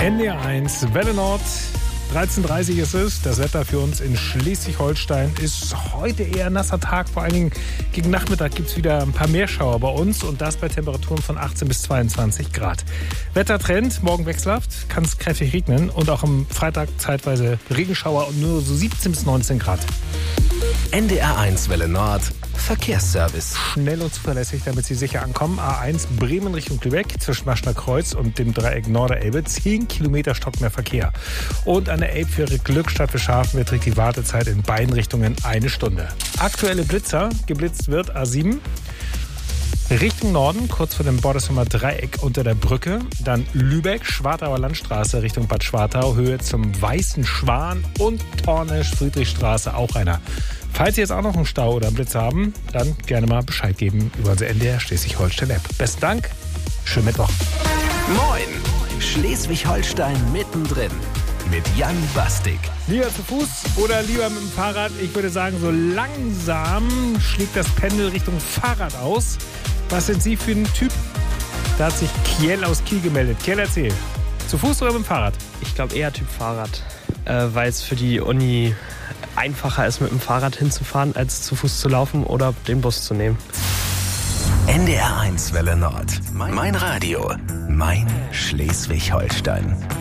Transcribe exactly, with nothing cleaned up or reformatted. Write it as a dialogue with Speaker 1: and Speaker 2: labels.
Speaker 1: N D R eins, Welle Nord, dreizehn Uhr dreißig ist es. Das Wetter für uns in Schleswig-Holstein ist heute eher ein nasser Tag. Vor allen Dingen gegen Nachmittag gibt es wieder ein paar Meerschauer bei uns und das bei Temperaturen von achtzehn bis zweiundzwanzig Grad. Wettertrend, morgen wechselhaft, kann es kräftig regnen und auch am Freitag zeitweise Regenschauer und nur so siebzehn bis neunzehn Grad.
Speaker 2: N D R eins Welle Nord, Verkehrsservice.
Speaker 1: Schnell und zuverlässig, damit Sie sicher ankommen. A eins Bremen Richtung Lübeck zwischen Maschner Kreuz und dem Dreieck Norderelbe. zehn Kilometer Stock mehr Verkehr. Und an der Elbfähre Glückstadt für Scharfen beträgt die Wartezeit in beiden Richtungen eine Stunde. Aktuelle Blitzer, geblitzt wird A sieben. Richtung Norden, kurz vor dem Bordersummer Dreieck unter der Brücke. Dann Lübeck, Schwartauer Landstraße Richtung Bad Schwartau, Höhe zum Weißen Schwan und Tornisch-Friedrichstraße auch einer. Falls Sie jetzt auch noch einen Stau oder einen Blitz haben, dann gerne mal Bescheid geben über unsere N D R Schleswig-Holstein-App. Besten Dank, schönen Mittwoch.
Speaker 2: Moin, Schleswig-Holstein mittendrin mit Jan Bastik.
Speaker 1: Lieber zu Fuß oder lieber mit dem Fahrrad? Ich würde sagen, so langsam schlägt das Pendel Richtung Fahrrad aus. Was sind Sie für ein Typ? Da hat sich Kiel aus Kiel gemeldet. Kiel, erzähl. Zu Fuß oder mit dem Fahrrad?
Speaker 3: Ich glaube eher Typ Fahrrad, äh, weil es für die Uni einfacher ist, mit dem Fahrrad hinzufahren, als zu Fuß zu laufen oder den Bus zu nehmen.
Speaker 2: N D R eins Welle Nord. Mein Radio. Mein Schleswig-Holstein.